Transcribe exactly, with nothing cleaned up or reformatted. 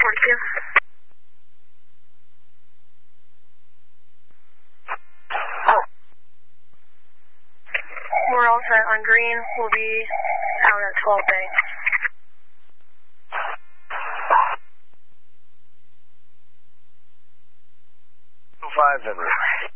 forty-two. We're all set on green. We'll be out at twelve Bay. five Henry.